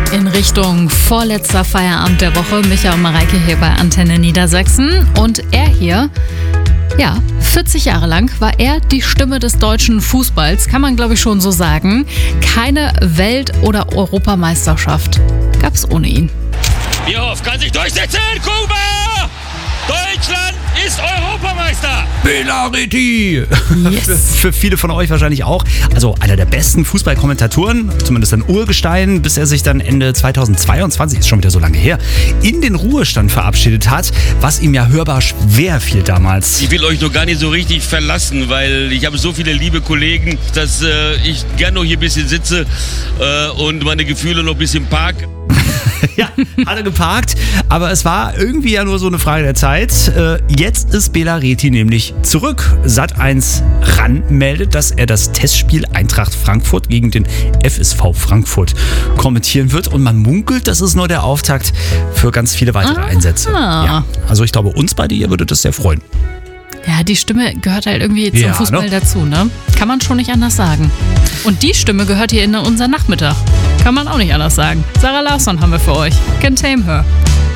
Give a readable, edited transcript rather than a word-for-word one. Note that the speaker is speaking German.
in Richtung vorletzter Feierabend der Woche. Micha und Mareike hier bei Antenne Niedersachsen. Und er hier, 40 Jahre lang war er die Stimme des deutschen Fußballs, kann man glaube ich schon so sagen. Keine Welt- oder Europameisterschaft gab es ohne ihn. Bierhoff kann sich durchsetzen, Kuba! Deutschland ist Europameister! Bela Reti! Yes. Für viele von euch wahrscheinlich auch. Also einer der besten Fußballkommentatoren, zumindest ein Urgestein, bis er sich dann Ende 2022, ist schon wieder so lange her, in den Ruhestand verabschiedet hat, was ihm ja hörbar schwer fiel damals. Ich will euch noch gar nicht so richtig verlassen, weil ich habe so viele liebe Kollegen, dass ich gerne noch hier ein bisschen sitze und meine Gefühle noch ein bisschen park. Ja, hat er geparkt, aber es war irgendwie ja nur so eine Frage der Zeit. Jetzt ist Bela Reti nämlich zurück. Sat.1 RAN meldet, dass er das Testspiel Eintracht Frankfurt gegen den FSV Frankfurt kommentieren wird und man munkelt, das ist nur der Auftakt für ganz viele weitere Einsätze. Ja, also ich glaube, uns beide hier würde das sehr freuen. Ja, die Stimme gehört halt irgendwie zum Fußball dazu, ne? Kann man schon nicht anders sagen. Und die Stimme gehört hier in unser Nachmittag. Kann man auch nicht anders sagen. Sarah Larsson haben wir für euch. Can Tame Her.